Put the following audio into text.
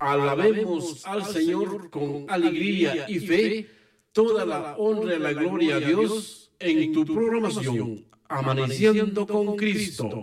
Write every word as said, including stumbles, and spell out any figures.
alabemos al Señor con alegría y fe. Toda la honra y la gloria a Dios en tu programación Amaneciendo con Cristo.